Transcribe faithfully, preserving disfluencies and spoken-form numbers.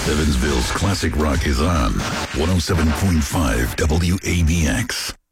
Evansville's classic rock is on one oh seven point five W A B X.